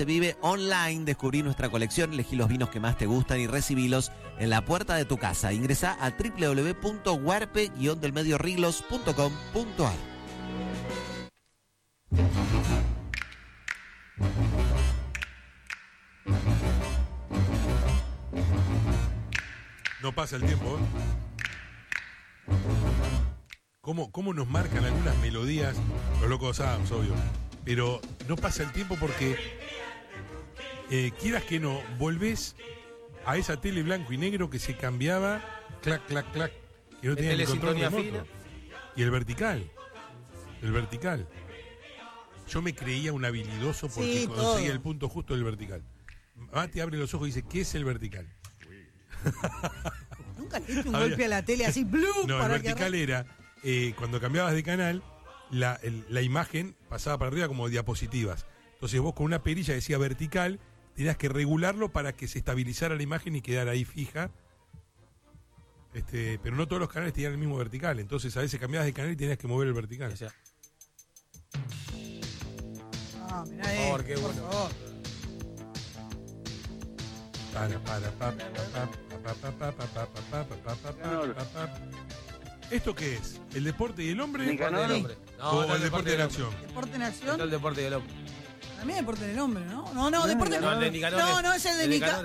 se vive online. Descubrí nuestra colección, elegí los vinos que más te gustan y recibilos en la puerta de tu casa. Ingresá a www.huarpe-delmedioriglos.com.ar. No pasa el tiempo, ¿eh? ¿Cómo nos marcan algunas melodías? Los Locos Adams, obvio. Pero no pasa el tiempo porque, quieras que no, volvés a esa tele blanco y negro que se cambiaba, clac, clac, clac, que no tenía ni control remoto. Y el vertical. Yo me creía un habilidoso porque conseguía el punto justo del vertical. Mati abre los ojos y dice, ¿qué es el vertical? ¿Nunca le diste un golpe a la tele así, blue? No, para el vertical era, cuando cambiabas de canal, la imagen pasaba para arriba como diapositivas. Entonces vos con una perilla decía vertical, tenías que regularlo para que se estabilizara la imagen y quedara ahí fija. Pero no todos los canales tenían el mismo vertical. Entonces a veces cambiabas de canal y tenías que mover el vertical. Mirá, por favor, qué bueno. ¿Esto qué es? ¿El deporte y el hombre? ¿O el deporte de la acción? ¿Deporte en acción? El deporte del hombre. También deporte del hombre, ¿no? No, deporte del hombre. No, es el de Nicanor.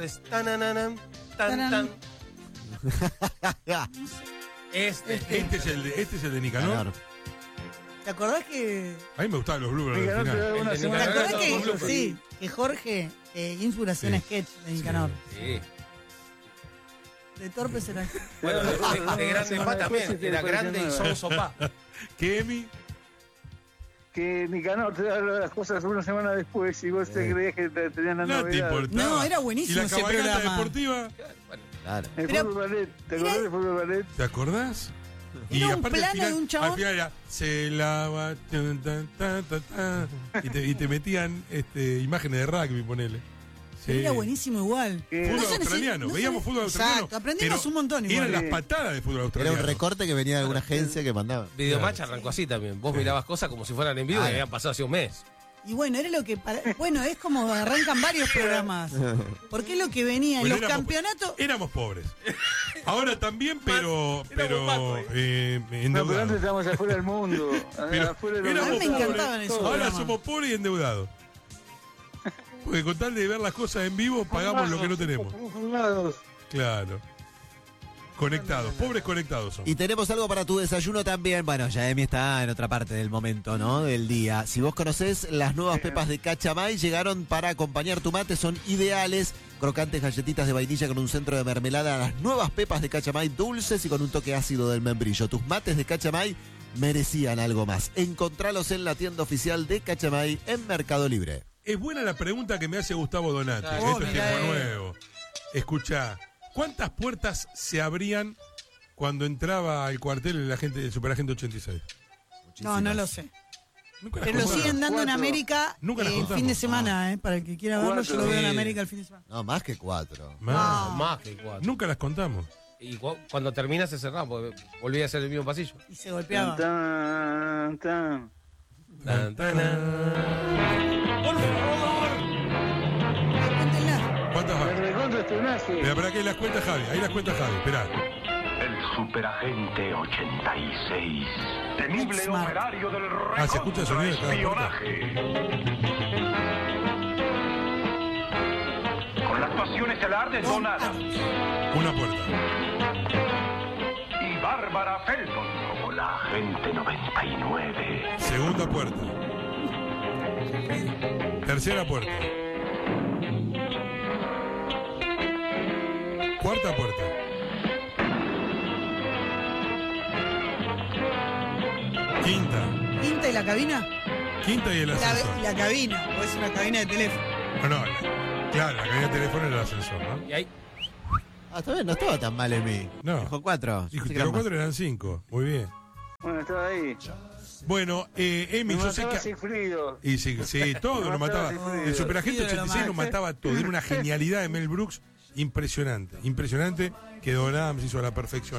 Este es el de Nicanor. ¿Te acordás que...? A mí me gustaban los bloopers del final. ¿Te acordás que Jorge hizo una sketch de Nicanor? Sí. De torpes era... Bueno, de grande pa también. Era grande y somos sopá. ¿Qué, Emi? Que Nicanor te da las cosas una semana después y vos te creías que te tenían la novedad. No, era buenísimo ese programa. ¿Y la cabalgata deportiva? Claro. El fútbol ballet, ¿te acordás del fútbol ballet? ¿Te acordás? Era y un aparte plano de un chabón. al final era se lava y te metían imágenes de rugby, ponele. Sí. Era buenísimo igual. Fútbol australiano, veíamos fútbol australiano. Exacto, aprendimos un montón igual. Eran las patadas de fútbol australiano. Era un recorte que venía de alguna agencia que mandaba. Videomatch arrancó así también. Vos mirabas cosas como si fueran en vivo y habían pasado hace un mes. Y bueno, era lo que... Bueno, es como arrancan varios programas. Porque es lo que venía en los campeonatos... Éramos pobres. Ahora también, pero endeudados. No, pero antes estábamos afuera del mundo. A mí me encantaban esos Ahora programas. somos pobres y endeudados. Porque con tal de ver las cosas en vivo, pagamos lo que no tenemos. Claro. Conectados, pobres conectados son. Y tenemos algo para tu desayuno también. Bueno, ya Emi está en otra parte del momento, ¿no? Del día. Si vos conocés, las nuevas pepas de Cachamay llegaron para acompañar tu mate, son ideales. Crocantes galletitas de vainilla con un centro de mermelada. Las nuevas pepas de Cachamay, dulces y con un toque ácido del membrillo. Tus mates de Cachamay merecían algo más. Encontralos en la tienda oficial de Cachamay en Mercado Libre. Es buena la pregunta que me hace Gustavo Donati. Esto es tiempo nuevo. Escuchá. ¿Cuántas puertas se abrían cuando entraba al cuartel el superagente 86? No lo sé. Nunca Pero lo siguen dando en América el fin de semana, para el que quiera verlo, yo lo veo en América el fin de semana. No, más que 4. Más que 4. Nunca las contamos. Y cuando termina se cerraba, porque volvía a ser el mismo pasillo. Y se golpeaba. Por favor. ¿Cuántas van? Espera, que ahí las cuenta Javi. Esperá. El superagente 86. Temible operario del récord. ¿Se escucha el sonido de cada espionaje. Con las pasiones estelar de Don Adams. Una puerta. Y Bárbara Feldon como la agente 99. Segunda puerta. Tercera puerta. Cuarta puerta. ¿Quinta y la cabina? Quinta y el ascensor. La cabina, o es una cabina de teléfono. No, claro, la cabina de teléfono era el ascensor, ¿no? Y ahí. Está bien, no estaba tan mal Emi. No. Dijo 4. Dijo 4 eran 5. Muy bien. Bueno, estaba ahí. Bueno, Emi, yo sé que... Y sí, todo nos mataba. El superagente 86 nos mataba todo. Era una genialidad de Mel Brooks impresionante que Don Adams hizo a la perfección.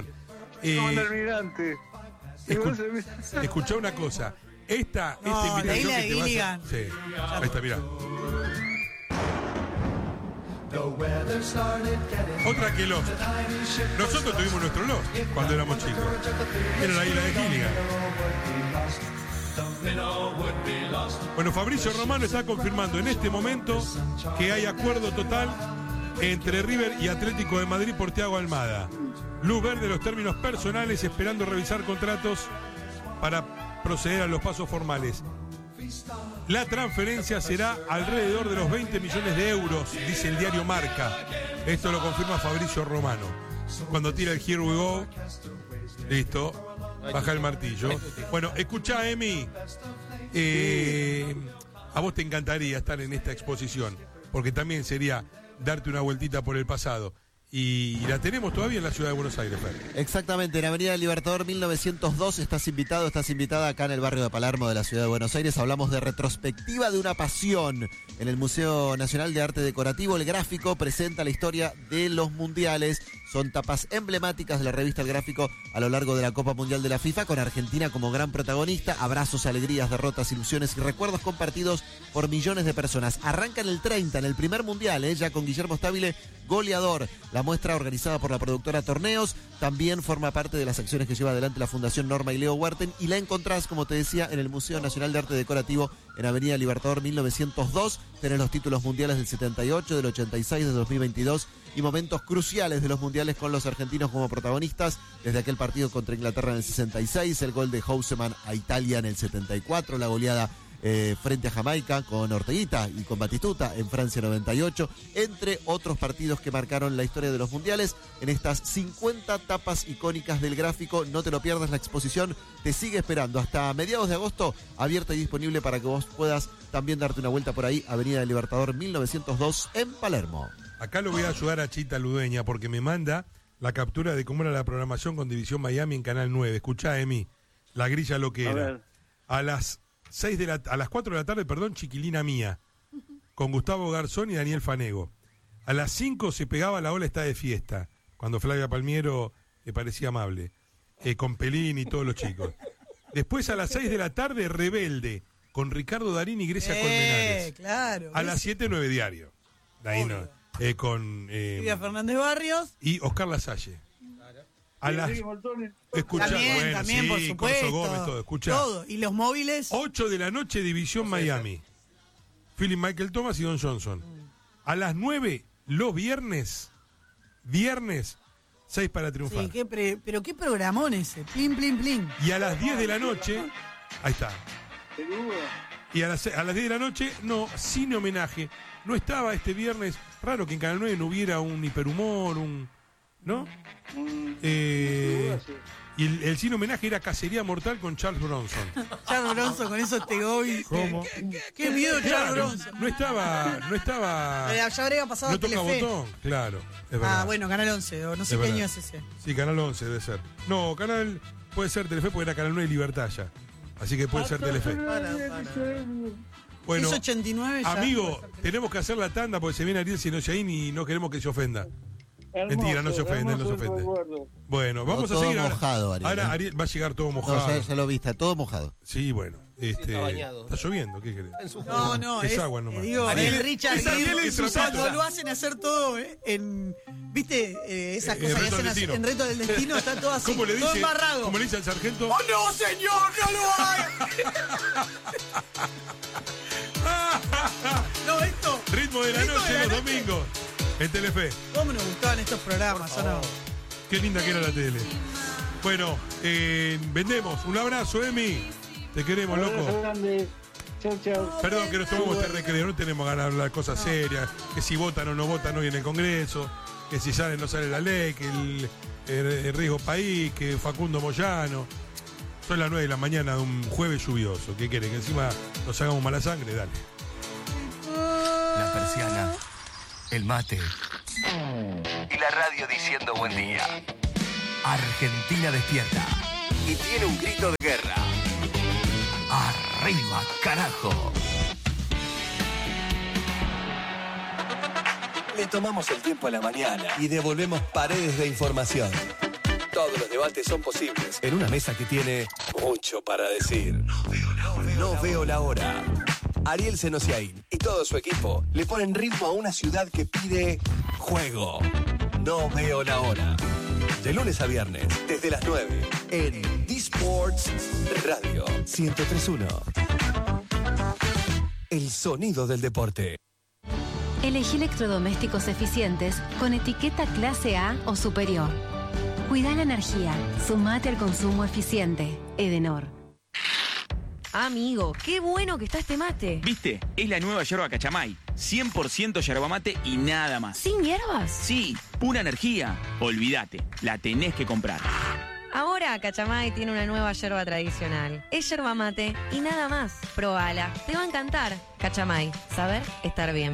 Escuchá una cosa. Este invitación que te vas a... Sí, ahí está, mirá. Otra que Lost. Nosotros tuvimos nuestro Lost cuando éramos chicos. Era la isla de Gilligan. Bueno, Fabricio Romano está confirmando en este momento que hay acuerdo total entre River y Atlético de Madrid por Thiago Almada. Luz verde los términos personales, esperando revisar contratos para proceder a los pasos formales. La transferencia será alrededor de los 20 millones de euros, dice el diario Marca. Esto lo confirma Fabricio Romano. Cuando tira el Here We Go, listo, baja el martillo. Bueno, escuchá, Emi, a vos te encantaría estar en esta exposición, porque también sería darte una vueltita por el pasado. Y la tenemos todavía en la ciudad de Buenos Aires, Fer. Exactamente, en Avenida del Libertador 1902 estás invitada acá en el barrio de Palermo de la ciudad de Buenos Aires. Hablamos de Retrospectiva de una Pasión. En el Museo Nacional de Arte Decorativo, el gráfico presenta la historia de los mundiales. Son tapas emblemáticas de la revista El Gráfico a lo largo de la Copa Mundial de la FIFA, con Argentina como gran protagonista. Abrazos, alegrías, derrotas, ilusiones y recuerdos compartidos por millones de personas. Arranca en el 30, en el primer mundial, ya con Guillermo Stabile, goleador. La muestra, organizada por la productora Torneos, también forma parte de las acciones que lleva adelante la Fundación Norma y Leo Huerten, y la encontrás, como te decía, en el Museo Nacional de Arte Decorativo en Avenida Libertador 1902. Tenés los títulos mundiales del 78, del 86, del 2022 y momentos cruciales de los mundiales con los argentinos como protagonistas, desde aquel partido contra Inglaterra en el 66, el gol de Houseman a Italia en el 74, la goleada frente a Jamaica con Orteguita y con Batistuta en Francia 98, entre otros partidos que marcaron la historia de los mundiales. En estas 50 tapas icónicas del gráfico, no te lo pierdas, la exposición te sigue esperando hasta mediados de agosto, abierta y disponible para que vos puedas también darte una vuelta por ahí, Avenida del Libertador 1902 en Palermo. Acá lo voy a ayudar a Chita Ludueña porque me manda la captura de cómo era la programación con División Miami en Canal 9. Escuchá, Emi, la grilla lo que era. A las 4 de la tarde, Chiquilina Mía, con Gustavo Garzón y Daniel Fanego. A las 5 se pegaba La Ola Está de Fiesta, cuando Flavia Palmiero le parecía amable, con Pelín y todos los chicos. Después a las 6 de la tarde, Rebelde, con Ricardo Darín y Grecia Colmenares. Claro. A las 7, 9 Diario. De ahí no. Con Silvia Fernández Barrios y Oscar Lasalle. A las escuchá, también, sí, por supuesto. Corso Gómez, todo, escuchá. Todo. Y los móviles. 8 de la noche, División Miami. Philip Michael Thomas y Don Johnson. A las 9, los viernes, 6 para triunfar. Sí, pero qué programón ese. Plin, plin, plin. Y a las 10 de la noche, ahí está. Y a las 10 de la noche, no, cine homenaje. No estaba este viernes, raro que en Canal 9 no hubiera un hiperhumor, ¿no? Y el cine homenaje era Cacería Mortal con Charles Bronson. Charles Bronson con esos tegois. ¿Cómo? Qué miedo, Charles Bronson. No estaba. Ya habría pasado no toca Telefe. botón, claro. Es verdad. Bueno, Canal 11, o no sé qué año es ese. Sí, Canal 11 debe ser. No, puede ser Telefe porque era Canal 9 y Libertad ya. Así que puede ser Telefe. Bueno, 89 ya. Amigo, tenemos que hacer la tanda porque se viene Ariel Sinoyaín y no queremos que se ofenda. Hermoso, mentira, no se ofende, no se ofende. Bueno, vamos a seguir. Mojado, Ariel. Ahora Ariel va a llegar todo mojado. No, ya lo viste, todo mojado. Sí, bueno. Está bañado. Está lloviendo, ¿qué querés? No, es agua nomás. Digo, Ariel, Richard Gere cuando lo hacen hacer todo en, ¿viste? Esas cosas que hacen en Reto del Destino, está todo así, todo embarrado. ¿Cómo le dice al sargento? ¡Oh, no, señor, no lo haga! No, esto. Ritmo de la noche los domingos en Telefe. ¿Cómo nos gustaban estos programas, o no? Qué linda que era la tele. Bueno, vendemos. Un abrazo, Emi. Te queremos, loco. Chau, chau. Perdón que nos tomamos este recreo, no tenemos ganas de hablar cosas serias, que si votan o no votan hoy en el Congreso, que si sale o no sale la ley, que el riesgo país, que Facundo Moyano. Son las 9 de la mañana de un jueves lluvioso. ¿Qué quieren? ¿Que encima nos hagamos mala sangre? Dale. La persiana, el mate y la radio diciendo buen día. Argentina despierta y tiene un grito de guerra. ¡Arriba, carajo! Le tomamos el tiempo a la mañana y devolvemos paredes de información. Todos los debates son posibles en una mesa que tiene mucho para decir. No veo la hora. Ariel Senosiaín y y todo su equipo le ponen ritmo a una ciudad que pide juego. No veo la hora. De lunes a viernes, desde las 9, en D-Sports Radio 103.1. El sonido del deporte. Elegí electrodomésticos eficientes con etiqueta clase A o superior. Cuida la energía. Sumate al consumo eficiente. Edenor. Amigo, qué bueno que está este mate. ¿Viste? Es la nueva yerba Cachamay. 100% yerba mate y nada más. ¿Sin hierbas? Sí, pura energía. Olvídate, la tenés que comprar. Ahora Cachamay tiene una nueva yerba tradicional. Es yerba mate y nada más. Probala, te va a encantar. Cachamay, saber estar bien.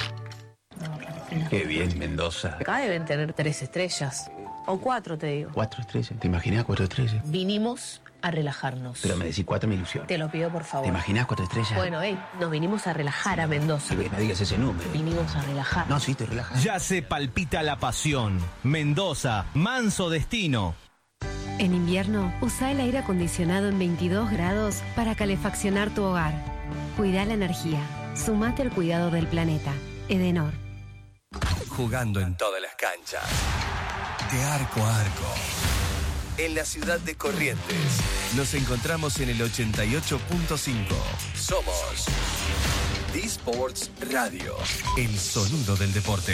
Qué bien, Mendoza. Acá deben tener 3 estrellas. O 4, te digo. 4 estrellas. ¿Te imaginas 4 estrellas? Vinimos a relajarnos. Pero me decís 4, me ilusión. Te lo pido, por favor. ¿Te imaginas 4 estrellas? Bueno, nos vinimos a relajar a Mendoza. No digas ese número. Vinimos a relajar. No, sí, te relajas. Ya se palpita la pasión. Mendoza, manso destino. En invierno, usa el aire acondicionado en 22 grados para calefaccionar tu hogar. Cuida la energía. Sumate al cuidado del planeta. Edenor. Jugando en todas las canchas. De arco a arco. En la ciudad de Corrientes. Nos encontramos en el 88.5. Somos D-Sports Radio. El sonido del deporte.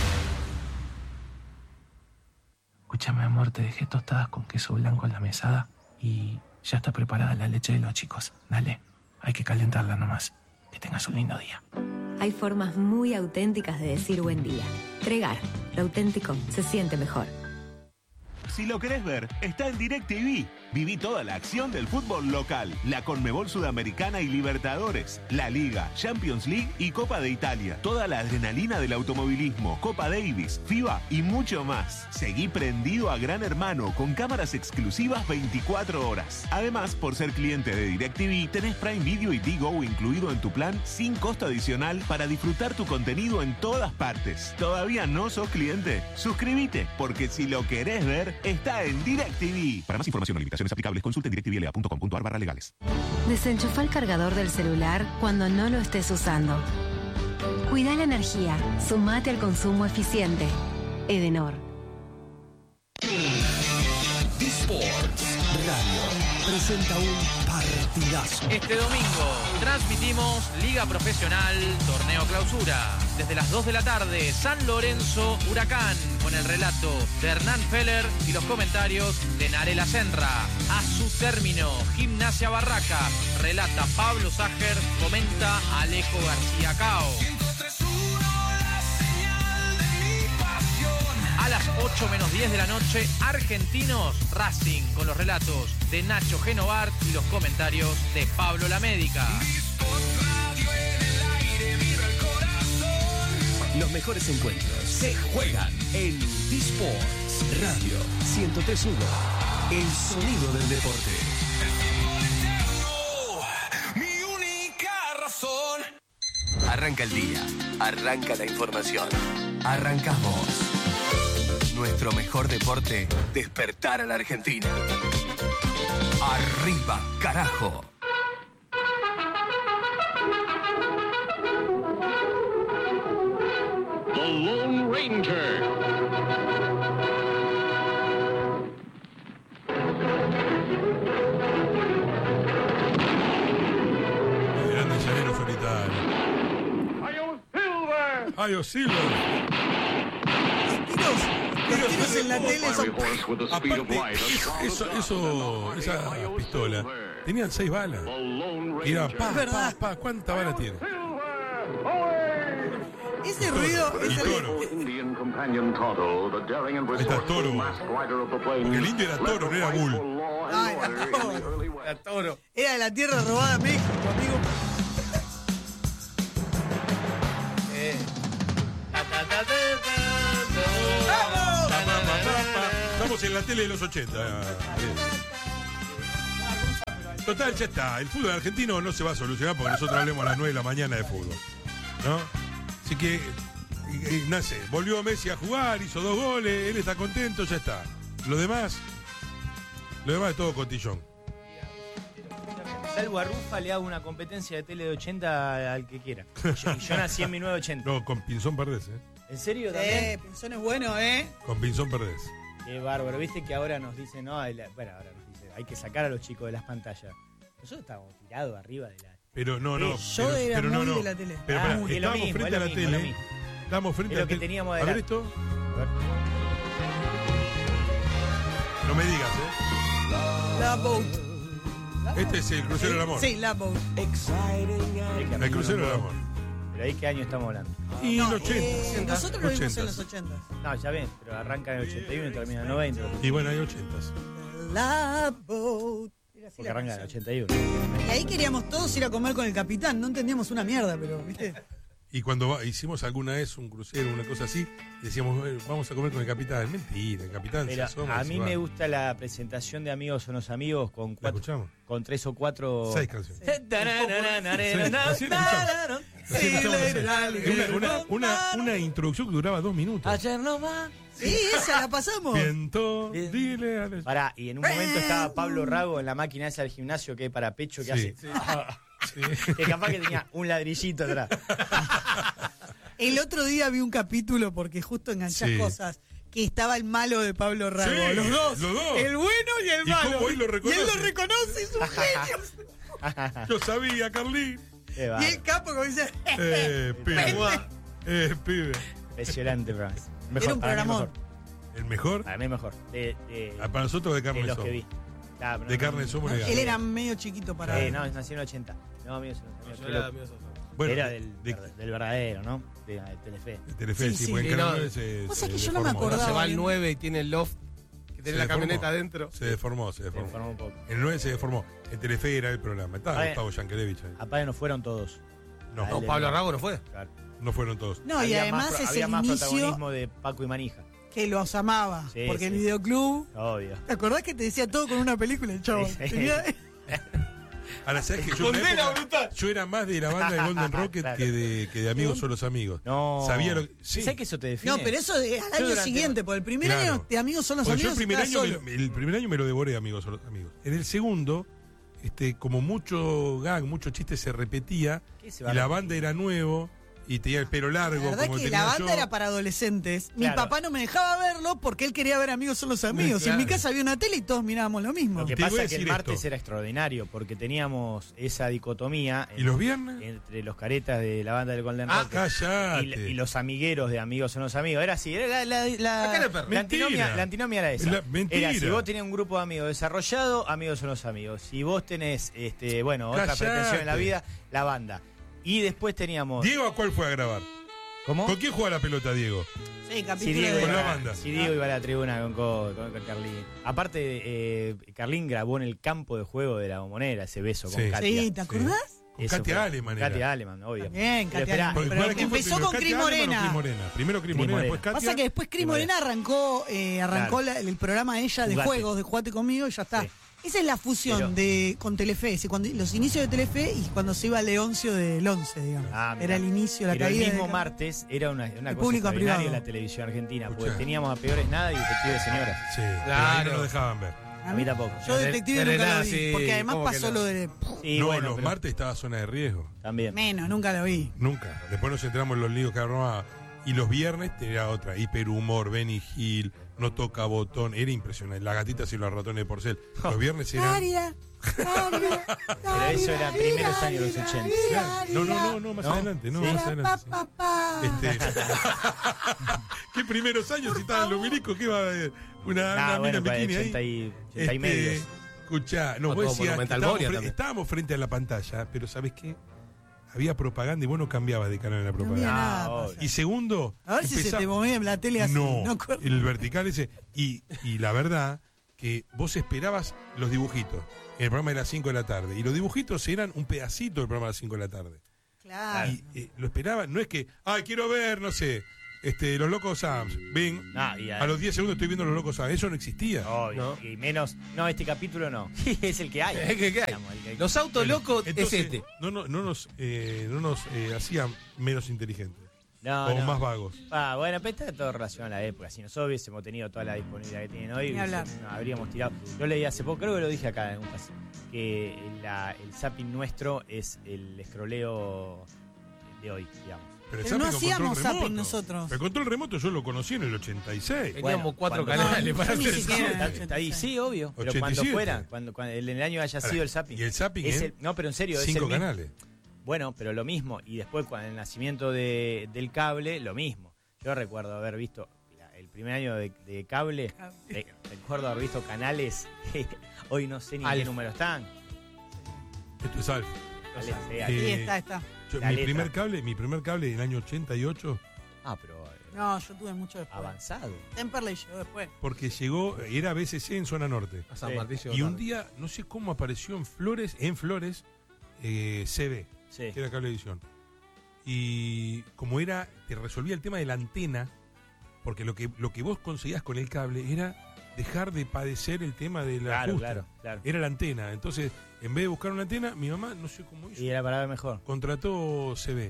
Escúchame, amor, te dejé tostadas con queso blanco en la mesada y ya está preparada la leche de los chicos. Dale, hay que calentarla nomás. Que tengas un lindo día. Hay formas muy auténticas de decir buen día. Tregar, lo auténtico se siente mejor. Si lo querés ver, está en DirecTV. Viví toda la acción del fútbol local, la Conmebol Sudamericana y Libertadores, la Liga, Champions League y Copa de Italia. Toda la adrenalina del automovilismo, Copa Davis, FIBA y mucho más. Seguí prendido a Gran Hermano con cámaras exclusivas 24 horas. Además, por ser cliente de DirecTV, tenés Prime Video y Digo incluido en tu plan sin costo adicional para disfrutar tu contenido en todas partes. ¿Todavía no sos cliente? Suscríbete, porque si lo querés ver, está en DirecTV. Para más información o limitaciones aplicables, consulte directvla.com.ar/legales. Desenchufa el cargador del celular cuando no lo estés usando. Cuida la energía. Sumate al consumo eficiente. Edenor. D-Sports Radio presenta un partidazo. Este domingo transmitimos Liga Profesional, Torneo Clausura. Desde las 2 de la tarde, San Lorenzo Huracán, con el relato de Hernán Feller y los comentarios de Narela Senra. A su término, Gimnasia Barraca, relata Pablo Ságer, comenta Alejo García Cao. A las 8:10 de la noche, Argentinos Racing, con los relatos de Nacho Genovart y los comentarios de Pablo La Médica. Los mejores encuentros se juegan en D-Sports Radio 103.1. El sonido del deporte. Mi única razón. Arranca el día. Arranca la información. Arrancamos. Nuestro mejor deporte, despertar a la Argentina. Arriba, carajo. The Lone Ranger. El grande llanero solitario. ¡Ayo Silver! Los tiros en la tele son... Aparte, esa pistola, tenían 6 balas. Y era pa, ¿cuánta bala tiene? Ese ruido es Toro. Ahí está Toro. Porque el indio era Toro, no era Bull. Ay, Era Toro. era de la tierra robada a México, amigo. Estamos en la tele de los 80. Total, ya está. El fútbol argentino no se va a solucionar porque nosotros hablemos a las 9 de la mañana de fútbol, ¿no? Así que, no sé, volvió Messi a jugar, hizo 2 goles, él está contento, ya está. Lo demás es todo cotillón. salvo a Rufa, le hago una competencia de tele de 80 al que quiera. Yo nací en 1980. No, con Pinzón perdés, ¿En serio también? Pinzón es bueno, Con Pinzón perdés. Qué bárbaro. Viste que ahora nos dicen, no, ahora nos dicen, hay que sacar a los chicos de las pantallas. Nosotros estábamos tirados arriba de la... Pero no. Yo era muy de la tele. Pero estábamos frente a la tele. Estábamos frente a la tele. Que teníamos a ver esto. A ver. No me digas, La Boat. Este es el Crucero del Amor. Sí, La Boat. El Crucero del Amor. ¿Pero ahí qué año estamos hablando? Y en los 80. Nosotros lo vimos en los 80. No, ya ven, pero arranca en el 81 y termina en el 90. Y bueno, hay 80. La Boat. Porque arranca en el 81. Y ahí queríamos todos ir a comer con el capitán. No entendíamos una mierda, pero, ¿viste? Y cuando hicimos alguna vez un crucero, una cosa así, decíamos, vamos a comer con el capitán. Mentira, el capitán se asoma. A mí me gusta la presentación de Amigos Son los Amigos con 3 o 4... 6 canciones. Una introducción que duraba 2 minutos. Ayer no va. Sí, esa la pasamos. Viento, dile a Pará, y en un momento estaba Pablo Rago en la máquina esa del gimnasio que es para pecho que hace. Sí. Que capaz que tenía un ladrillito atrás. El otro día vi un capítulo porque justo enganchás cosas. Que estaba el malo de Pablo Rago. Sí, los dos. El bueno y el malo. Cómo él lo reconoce. Y él lo reconoce, es un genio. Yo sabía, Carlín. Y el capo como dice... pibe. Impresionante, bro. Era un programón. ¿El mejor? Para mí mejor. Para nosotros de carne los somos. que vi. De carne somos. Él era medio chiquito para... no, nació en el 80. No, amigos. Bueno, era del verdadero, ¿no? De Telefe. De Telefe, sí, porque en Canal 9 Pasa que yo no me acordaba. Se va al 9 y tiene el loft que tiene la camioneta adentro. Se deformó un poco. En el 9 se deformó. En Telefe era el programa. Estaba Gustavo Yankelevich ahí. Aparte no fueron todos. No, Pablo Rago no fue. Claro. No fueron todos. No, y además es había el más inicio protagonismo de Paco y Manija. Que los amaba. Sí, porque el videoclub... Obvio. ¿Te acordás que te decía todo con una película, el chavo? Sí. Ahora, ¿sabes que yo era más de la banda de Golden Rocket que de Amigos Son los Amigos? No. Sabía lo Sí. ¿Sabes que eso te define? No, pero eso al año siguiente, porque el primer año de Amigos Son los Amigos. Yo el primer año me lo devoré, Amigos Son los Amigos. En el segundo, como mucho gag, mucho chiste se repetía, y la banda era nuevo. Y tenía el pelo largo. La verdad como que la banda era para adolescentes. Mi papá no me dejaba verlo porque él quería ver Amigos Son los Amigos. Claro. En mi casa había una tele y todos mirábamos lo mismo. Lo que pasa es que el martes era extraordinario porque teníamos esa dicotomía. ¿Y los viernes? Entre los caretas de la banda del Golden Rocket cállate. y los amigueros de Amigos Son los Amigos. Era así. Era la antinomia era esa. Mentira. Era si vos tenías un grupo de amigos desarrollado, Amigos Son los Amigos. Si vos tenés otra pretensión en la vida, la banda. Y después teníamos... ¿Diego a cuál fue a grabar? ¿Cómo? ¿Con quién juega la pelota, Diego? Sí, capítulo con la banda. Si Diego iba a la tribuna con Carlín. Aparte, Carlín grabó en el campo de juego de La Bombonera ese beso con Katia. Sí, ¿te acordás? Con Katia Aleman. Katia Aleman, obvio. Bien, Katia Aleman. Pero empezó con Cris Morena. Primero Cris Morena, después Katia. Pasa que después Cris Morena arrancó el programa de ella de juegos, de Jugate Conmigo, y ya está. Sí. Esa es la fusión con Telefe, los inicios de Telefe y cuando se iba Leoncio del 11, digamos. Era el inicio, la pero caída. El mismo martes era una cosa extraordinaria en la televisión argentina, porque teníamos a Peores Nada y Detectives Señoras. Sí, claro. No lo dejaban ver. A mí tampoco. Yo Detective nunca lo vi, porque además pasó lo de... los martes estaba Zona de Riesgo. También. Menos, nunca lo vi. Nunca. Después nos enteramos en los líos que armaba. Y los viernes tenía otra, Hiperhumor, Benny Hill, No Toca Botón, era impresionante. Las gatitas y los ratones de porcel. Los viernes eran... Pero eso era primeros años de los 80. No, más adelante. Más adelante. ¿Qué primeros años si estaba en los milicos? ¿Qué va a haber? Una mina bikini ahí. 80 y medios. Escuchá, vos decías, estábamos frente a la pantalla, pero ¿sabés qué? Había propaganda y vos no cambiabas de canal en la propaganda. Y segundo... A ver si se te movía en la tele así. No, el vertical ese. Y la verdad que vos esperabas los dibujitos en el programa de las 5 de la tarde. Y los dibujitos eran un pedacito del programa de las 5 de la tarde. Claro. Y lo esperaban. No es que, quiero ver, no sé... Los Locos Adams, Bing, a los 10 segundos estoy viendo Los Locos Adams, eso no existía. ¿No? Y menos, este capítulo no, es el que hay. Los autos locos entonces, es este. No nos hacía menos inteligentes. o más vagos. Bueno, pero está todo relacionado a la época. Si nosotros hubiésemos tenido toda la disponibilidad que tienen hoy, no, habríamos tirado. Yo leí hace poco, creo que lo dije acá en un caso, que el zapping nuestro es el escroleo de hoy, digamos. Pero no hacíamos zapping nosotros. El control remoto yo lo conocí en el 86. Teníamos 4 canales para hacer está ahí, sí, obvio. 87. Pero cuando fuera, cuando en el año haya sido el zapping. Y el zapping es no, pero en serio, 5 canales. Bueno, pero lo mismo. Y después, con el nacimiento del cable, lo mismo. Yo recuerdo haber visto el primer año de cable. Recuerdo haber visto canales que hoy no sé ni qué número están. Esto es Alf. Ahí está. Mi primer cable en el año 88. Pero. No, yo tuve mucho después. Avanzado. Temperley llegó después. Porque era BCC en zona norte. A San Martín y un día, no sé cómo apareció en Flores, CB, que era cable de edición. Y como te resolvía el tema de la antena, porque lo que vos conseguías con el cable era dejar de padecer el tema de la ajuste. Claro. Era la antena. Entonces, en vez de buscar una antena, mi mamá, no sé cómo hizo. Y era para ver mejor. Contrató CB.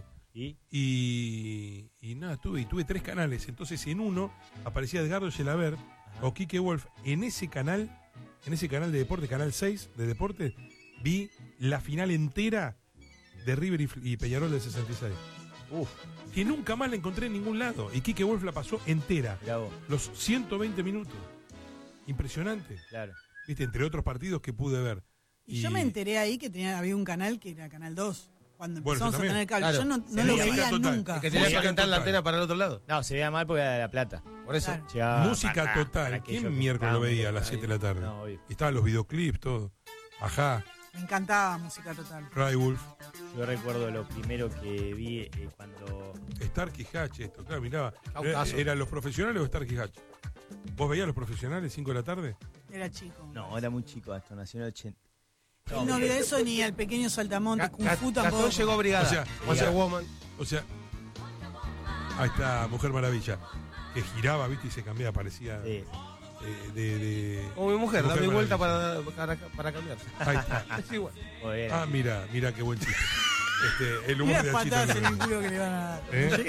Y nada, tuve 3 canales. Entonces, en uno aparecía Edgardo Gelaber o Quique Wolf. En ese canal de deporte, canal 6 de deporte, vi la final entera de River y Peñarol del 66. Que nunca más la encontré en ningún lado. Y Quique Wolf la pasó entera. Los 120 minutos. Impresionante. Claro. Viste, entre otros partidos que pude ver. Y yo me enteré ahí que había un canal que era Canal 2. Cuando empezamos a tener cable. Claro. Yo no lo veía nunca. Es que tenías que calentar la antena para el otro lado. No, se veía mal porque era de La Plata. Por eso. Música total. ¿Quién miércoles lo veía a las 7 de la tarde? No, y estaban los videoclips, todo. Ajá. Me encantaba Música Total. Wolf. Yo recuerdo lo primero que vi cuando... Starkey Hatch, esto, claro, miraba. ¿Eran los profesionales o Starkey Hatch? ¿Vos veías los profesionales 5 de la tarde? Era chico. No, era muy chico, hasta nació en el 80. No vi eso ni al pequeño Saltamontes, Kung Fu tampoco. Gastón llegó a Brigada. O sea, ahí está Mujer Maravilla, que giraba, viste, y se cambiaba, parecía... Como mi mujer, dame vuelta para cambiarse. Ahí está. Es igual. Mira qué buen chiste. El humor de Achito. En el culo que le van a dar.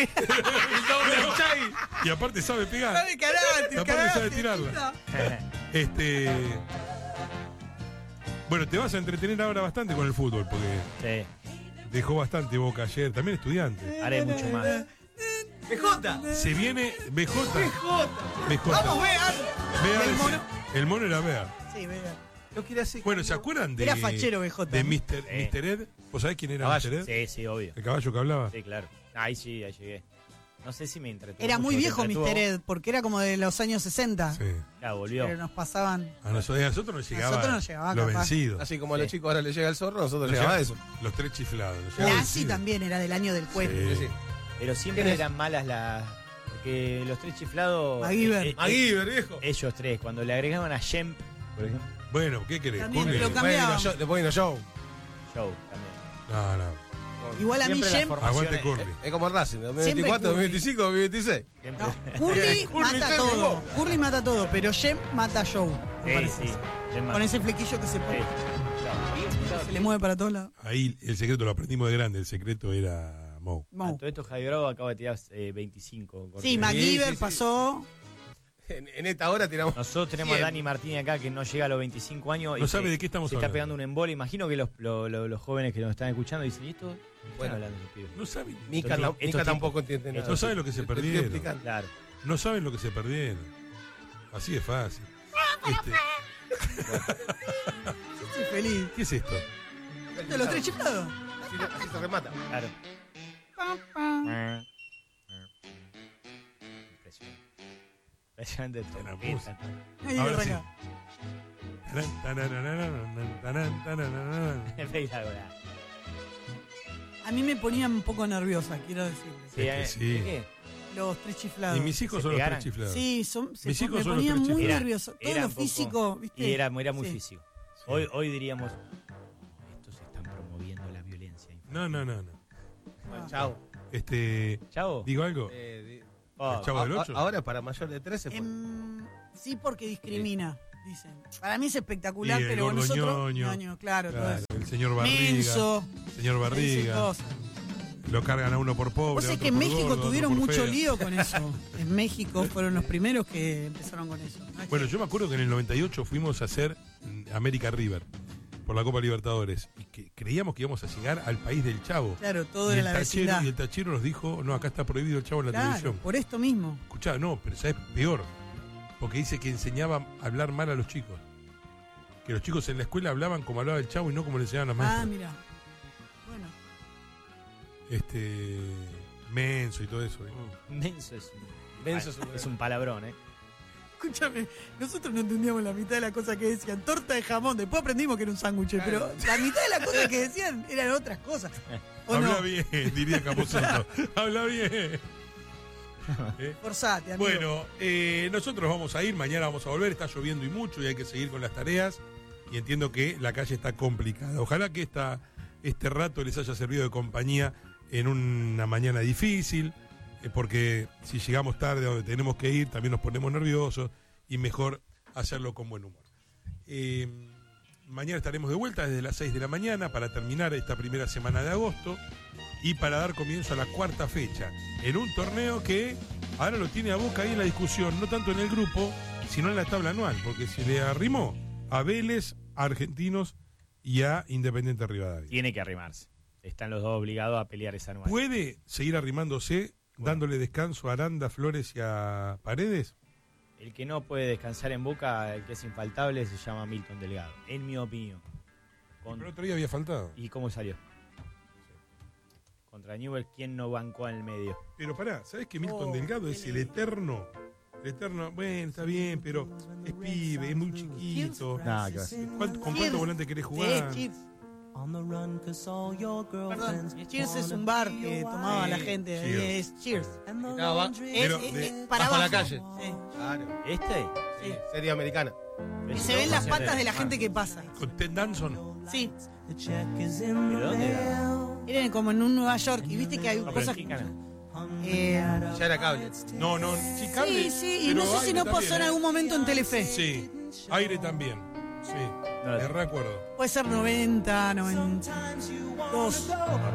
Y aparte sabe pegar. Sabe karate, aparte sabe tirarla. Bueno, te vas a entretener ahora bastante con el fútbol, porque dejó bastante Boca ayer. También Estudiante. Haré mucho más. BJ. Se viene BJ. Vamos, vean. El mono era Bea. Sí, Bea. Yo quería decir. Bueno, ¿se acuerdan de. Era fachero BJ. De Mr. Ed? ¿Vos sabés quién era Mr. Ed? Sí, obvio. ¿El caballo que hablaba? Sí, claro. Ahí llegué. No sé si me entretuvo. Era muy viejo Mr. Ed, porque era como de los años 60. Sí. Ya volvió. Pero nos pasaban. A nosotros nos llegaba lo vencido. Así como a los chicos ahora les llega el zorro, a nosotros llegaba eso. Los 3 chiflados. Lassie también era del año del cuento. Sí. Pero siempre eran malas las... Porque los 3 chiflados... MacGyver, viejo. Ellos 3, cuando le agregaban a Shemp, por ejemplo. Bueno, ¿qué querés? También lo cambiaban. Después vino Joe. Joe también. No. Igual a mí Shemp... Aguante Curly. Es como Racing, 2024, 2025, 2026. Curly mata todo. Curly mata todo, pero Shemp mata a Joe. Sí. Con ese flequillo que se pone. Se le mueve para todos lados. Ahí el secreto lo aprendimos de grande. El secreto era... Todo esto Javier Bravo acaba de tirar 25. Sí, MacGyver pasó. En esta hora tiramos. Nosotros tenemos a Dani Martínez acá que no llega a los 25 años. No sabe de qué estamos hablando. Se hablando. está pegando un embole. Imagino que los jóvenes que nos están escuchando dicen, ¿y esto? Bueno, hablando de no saben. Mica tampoco entiende nada. No saben lo que se perdieron. Claro. No saben lo que se perdieron. Así de fácil. Estoy feliz. ¿Qué es esto? ¿De los 3 chiflados? Así se remata. Claro. Impresionante. Ahora sí. A mí me ponían un poco nerviosa, quiero decirles. Sí. Los 3 chiflados. Y mis hijos son los 3 chiflados. Sí, mis hijos me son ponían los 3 muy chiflados. nervioso. Todo lo físico, ¿viste? Y era muy físico. Hoy diríamos, estos están promoviendo la violencia. No. Bueno, chao. Chao. ¿Digo algo? ¿El Chavo del 8? Ahora para mayor de 13. Sí, porque discrimina, dicen. Para mí es espectacular, el pero nosotros... ñoño, claro, todo eso. El señor Barriga. Menso. Señor Barriga. lo cargan a uno por pobre. O sea que en México tuvieron mucho lío con eso. En México fueron los primeros que empezaron con eso. Bueno, yo me acuerdo que en el 98 fuimos a hacer América River por la Copa Libertadores y que creíamos que íbamos a llegar al país del Chavo. Claro, todo era la vecindad. Y el tachero nos dijo, no, acá está prohibido el Chavo en la televisión. Por esto mismo. Escuchá, no, pero ¿sabes? Peor. Porque dice que enseñaba a hablar mal a los chicos. Que los chicos en la escuela hablaban como hablaba el Chavo y no como le enseñaban a los maestros. Ah, mira. Bueno. Menso y todo eso. Menso es un palabrón, Escúchame, nosotros no entendíamos la mitad de las cosas que decían. Torta de jamón, después aprendimos que era un sándwich, pero la mitad de las cosas que decían eran otras cosas. Habla bien, diría Capozotto. Habla bien. Forzate, amigo. Bueno, nosotros vamos a ir, mañana vamos a volver, está lloviendo y mucho y hay que seguir con las tareas y entiendo que la calle está complicada. Ojalá que este rato les haya servido de compañía en una mañana difícil, porque si llegamos tarde a donde tenemos que ir también nos ponemos nerviosos y mejor hacerlo con buen humor. Mañana estaremos de vuelta desde las 6 de la mañana para terminar esta primera semana de agosto y para dar comienzo a la cuarta fecha en un torneo que ahora lo tiene a Boca ahí en la discusión, no tanto en el grupo, sino en la tabla anual, porque se le arrimó a Vélez, a Argentinos y a Independiente Rivadavia. Tiene que arrimarse. Están los dos obligados a pelear esa anual. ¿Puede seguir arrimándose, dándole descanso a Aranda, Flores y a Paredes? El que no puede descansar en Boca, el que es infaltable, se llama Milton Delgado, en mi opinión. Pero el otro día había faltado. ¿Y cómo salió? Contra Newell, ¿quién no bancó en el medio? Pero pará, ¿sabés que Milton Delgado es el eterno? El eterno, bueno, está bien, pero es pibe, es muy chiquito. Nada, que ¿Con cuánto volante querés jugar? Perdón, Cheers es un bar que tomaba la gente. Cheers. Es Cheers. Para abajo. La calle. Sí. Claro. Sí. Serie americana. Y se ven las patas de la gente que pasa. ¿Con Ted Danson? Sí. ¿De dónde era? Eran como en un Nueva York. Y viste que hay cosas. Ya era cable. No, sí, cable. Sí. Y no sé si no pasó en algún momento en Telefe. Sí. Aire también. Sí. Me recuerdo. Puede ser 90, 92.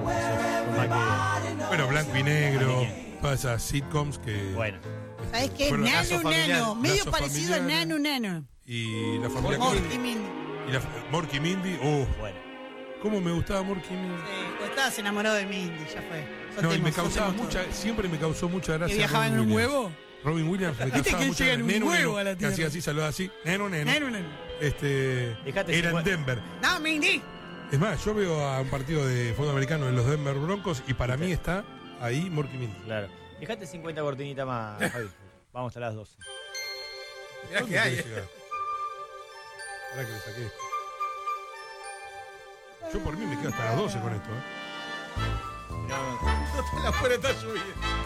Bueno, Blanco y Negro. Todas esas sitcoms que. Bueno. ¿Sabes qué? Nano. Medio parecido a Nano. Y la familia Morky Mindy. Y Morky Mindy. Bueno. ¿Cómo me gustaba Morky Mindy? Sí, pues estabas enamorado de Mindy, ya fue. No, y me causaba siempre me causó mucha gracia. ¿Que viajaba en un huevo? Robin Williams me ¿Viste causaba que mucha llega en un huevo a la que tierra? hacía así, saludaba así. Neno. Dejate Era en Denver. No, Mindy. Es más, yo veo a un partido de fútbol americano en los Denver Broncos y para mí está ahí Morky Mindy. Claro. Dejate 50 cortinitas más, Javi. Vamos hasta las 12. Mirá que hay. Esperá que le saqué esto. Yo por mí me quedo hasta las 12 con esto. No. La puerta está subida.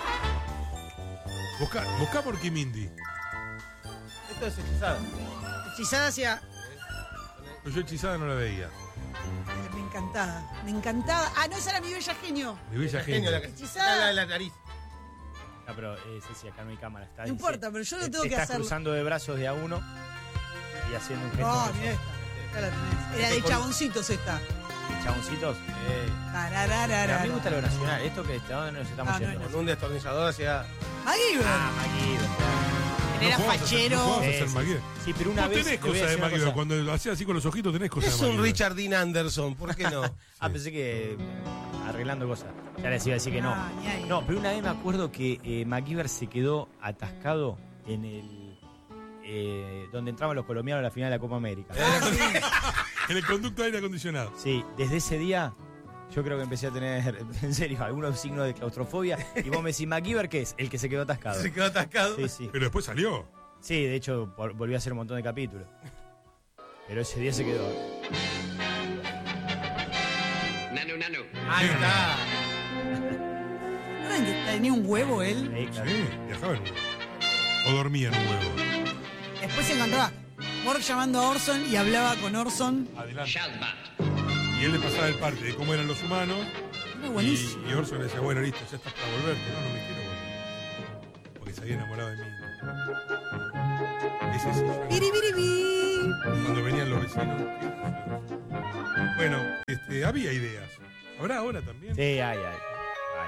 Buscá Morky Mindy. Esto es hechizada. Hechizada hacia. Pero yo hechizada no la veía. Me encantaba. Ah, no, esa era Mi Bella Genio. Mi Bella Genio. Hechizada. La nariz. No, pero sí, acá no hay cámara. Está, no importa, pero yo lo tengo que hacer. Estás cruzando de brazos de a uno y haciendo un gesto. No, mira esta. Acá la tenés. Era de chaboncitos esta. ¿Chaboncitos? A mí me gusta lo nacional. Esto que está nos estamos yendo. Con un destornillador hacia. MacGyver. Era fachero. Sí, pero una vez. Tenés cosas de MacGyver. Cuando hacías así con los ojitos, tenés cosas de MacGyver. Es un Richard Dean Anderson, ¿por qué no? Pensé que arreglando cosas. Ya les iba a decir que no. No, pero una vez me acuerdo que MacGyver se quedó atascado en el. Donde entraban los colombianos a la final de la Copa América. En el conducto de aire acondicionado. Sí, desde ese día yo creo que empecé a tener, en serio, algunos signos de claustrofobia. Y vos me decís, MacGyver, ¿qué es? El que se quedó atascado. ¿Se quedó atascado? Sí. Pero después salió. Sí, de hecho, volví a hacer un montón de capítulos. Pero ese día se quedó. Nano. Ahí está. ¿No ven que tenía un huevo él? Sí, viajaba en un huevo. O dormía en un huevo. Después se encontraba Mork llamando a Orson y hablaba con Orson. Adelante. Y él le pasaba el parte de cómo eran los humanos. Era buenísimo. Y Orson le decía, bueno, listo, ya estás para volverte. No me quiero volver. Porque se había enamorado de mí. Ese sí. Cuando venían los vecinos. Bueno, había ideas. ¿Habrá ahora también? Sí, hay.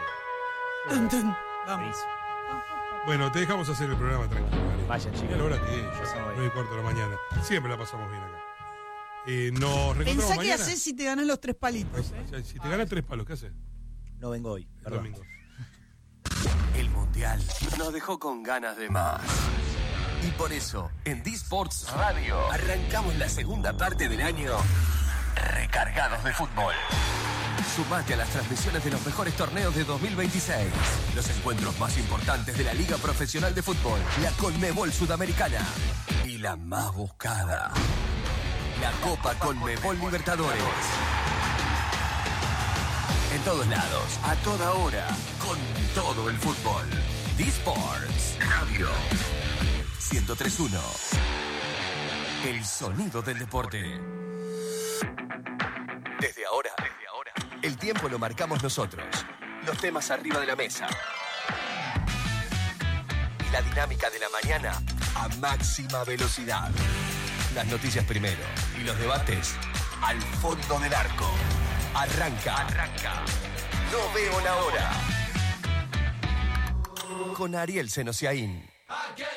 Vamos. Bueno, te dejamos hacer el programa tranquilo. Vayan, chicos. Mira la hora que es, 9:15 de la mañana. Siempre la pasamos bien acá. Nos reencontramos Pensá mañana. qué haces si te ganas los 3 palitos. Si te ganas 3 palos, ¿qué haces? No vengo hoy, El perdón. domingo. El Mundial nos dejó con ganas de más. Y por eso, en D-Sports Radio, arrancamos la segunda parte del año recargados de fútbol. Sumate a las transmisiones de los mejores torneos de 2026. Los encuentros más importantes de la Liga Profesional de Fútbol, la Conmebol Sudamericana y la más buscada, la Copa Conmebol Libertadores. En todos lados, a toda hora, con todo el fútbol. D-Sports Radio 103.1. El sonido del deporte. Desde ahora, el tiempo lo marcamos nosotros. Los temas arriba de la mesa. Y la dinámica de la mañana a máxima velocidad. Las noticias primero y los debates al fondo del arco. Arranca. No veo la hora. Con Ariel Senosiaín.